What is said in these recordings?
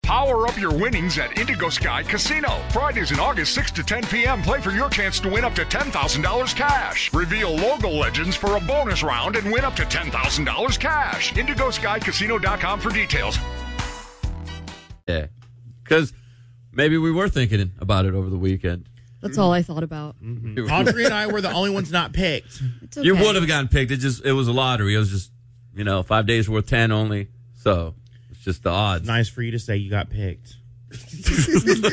Power up your winnings at Indigo Sky Casino. Fridays in August, 6 to 10 p.m. Play for your chance to win up to $10,000 cash. Reveal logo legends for a bonus round and win up to $10,000 cash. IndigoSkyCasino.com for details. Yeah, because maybe we were thinking about it over the weekend. That's all I thought about. Mm-hmm. Audrey and I were the only ones not picked. It's okay. You would have gotten picked. It was a lottery. It was just, 5 days worth 10 only. So it's just the odds. Nice for you to say you got picked. Just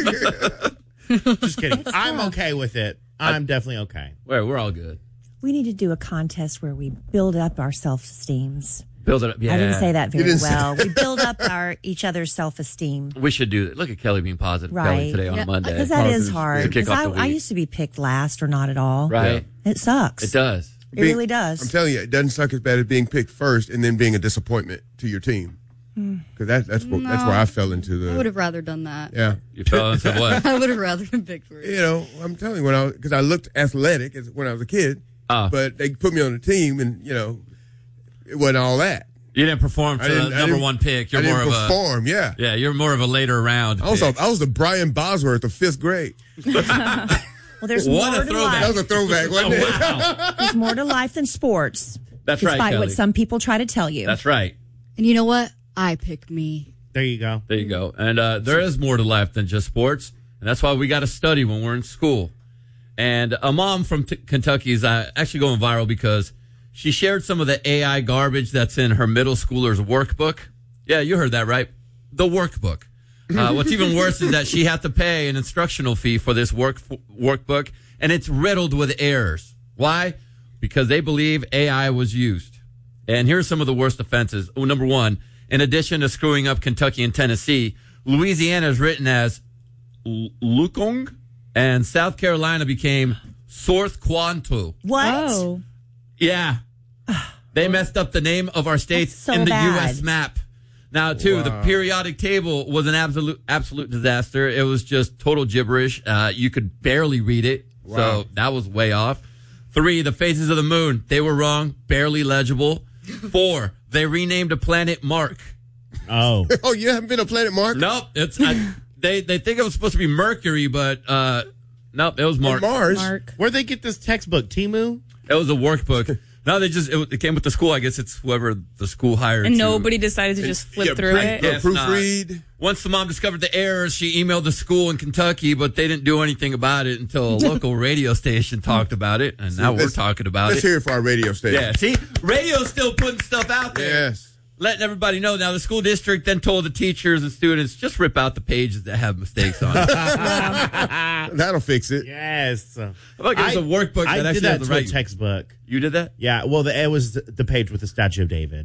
kidding. I'm okay with it. I'm definitely okay. We're all good. We need to do a contest where we build up our self-esteems. Build it up. Yeah. I didn't say that very well. We build up each other's self-esteem. We should do it. Look at Kelly being positive. Right. Kelly today on a Monday. Because that is hard. To kick off the I week. used to be picked last or not at all. Right. It sucks. It does. It really does. I'm telling you, it doesn't suck as bad as being picked first and then being a disappointment to your team. Because that's where I fell into the. I would have rather done that. Yeah. You fell into what? I would have rather been picked first. I'm telling you, because I looked athletic when I was a kid, but they put me on the team and, it wasn't all that. You didn't perform for the number one pick. You're more of a perform, yeah. Yeah, you're more of a later round. I was the Brian Bosworth of fifth grade. Well, there's What more a to throwback. That life. was a throwback, wasn't it? Wow. There's more to life than sports. That's right, Despite Kelly. what some people try to tell you. That's right. And you know what? I picked me. There you go. There you go. And there is more to life than just sports. And that's why we got to study when we're in school. And a mom from Kentucky is actually going viral because she shared some of the AI garbage that's in her middle schooler's workbook. Yeah, you heard that right. The workbook. What's even worse is that she had to pay an instructional fee for this workbook, and it's riddled with errors. Why? Because they believe AI was used. And here's some of the worst offenses. Oh, number one, in addition to screwing up Kentucky and Tennessee, Louisiana is written as Lukong, and South Carolina became Sorth Quanto. What? Oh. Yeah. They messed up the name of our states That's so in the bad. U.S. map. Now, too, the periodic table was an absolute disaster. It was just total gibberish. You could barely read it. Wow. So that was way off. 3, the phases of the moon. They were wrong. Barely legible. 4, they renamed a planet Mark. Oh. Oh, you haven't been to Planet Mark? Nope. They think it was supposed to be Mercury, but nope, it was Mark. Mars. Mark. Where'd they get this textbook? Timu? It was a workbook. No, it came with the school. I guess it's whoever the school hired. And to- nobody decided to just flip through it. Yes, proofread. Once the mom discovered the errors, she emailed the school in Kentucky, but they didn't do anything about it until a local radio station talked about it, and now we're talking about Let's it. hear it for our radio station. Yeah, see? Radio's still putting stuff out there. Yes. Letting everybody know. Now, the school district then told the teachers and students, just rip out the pages that have mistakes on it. That'll fix it. Yes. How about give us a workbook I that did actually that has the to a right... textbook. You did that? Yeah, well, it was the page with the statue of David.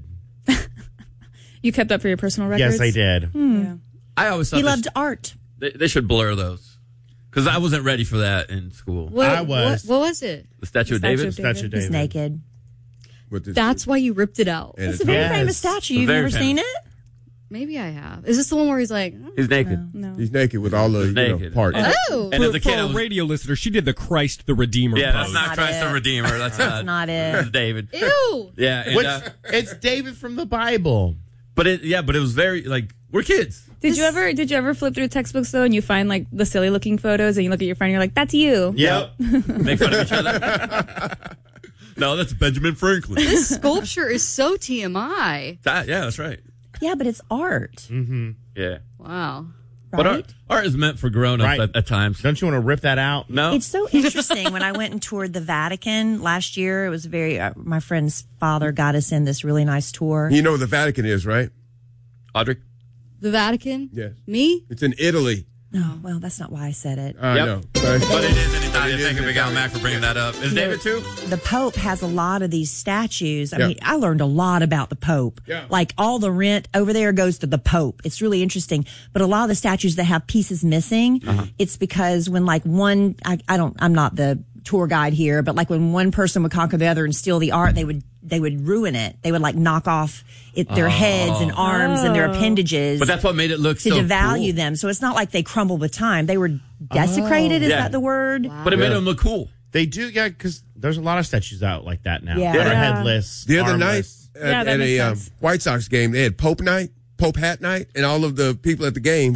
You kept that for your personal records? Yes, I did. Yeah. I always thought He loved art. they should blur those. Because I wasn't ready for that in school. I was. What was it? The Statue of David? Statue of He's David. naked. With this- That's why you ripped it out. and It's a very Yes. famous statue. You've Very never famous. seen it? Maybe I have. Is this the one where he's like, He's naked. No. He's naked with all the Naked. parts. oh, And as a kid, For I a was... radio listener, she did the Christ the Redeemer Yeah, that's pose. not Not Christ the it. Redeemer. That's not it. That's David. ew. Yeah, and, Which, it's David from the Bible. but it was very like we're kids. Did you ever flip through textbooks though and you find like the silly looking photos and you look at your friend and you're like, that's you? Yep. Make fun of each other. No, that's Benjamin Franklin. This sculpture is so TMI. Yeah, that's right. Yeah, but it's art. Yeah, Wow. but Right? art is meant for grown-ups Right. at times. Don't you want to rip that out? No, It's so interesting. When I went and toured the Vatican last year, it was very, my friend's father got us in this really nice tour. You know what the Vatican is, right? Audrey. The Vatican? Yes. Me? It's in Italy. Oh, well, that's not why I said it. I Yep. know. But it is anytime you It is think of Big Al Mac for bringing that up. Is David too? The Pope has a lot of these statues. I Yeah. mean, I learned a lot about the Pope. Yeah. Like all the rent over there goes to the Pope. It's really interesting. But a lot of the statues that have pieces missing, it's because when like one, I'm not the tour guide here, but like when one person would conquer the other and steal the art, they would ruin it. They would like knock off their heads and arms and their appendages. But that's what made it look to so devalue cool. them. So it's not like they crumbled with time. They were desecrated. Is Yeah. that the word? But it made them look cool. They do, yeah, because there's a lot of statues out like that now. Yeah. That are Yeah. headless. The other night armless. Yeah, that at makes a sense. White Sox game, they had Pope Night, Pope Hat Night, and all of the people at the game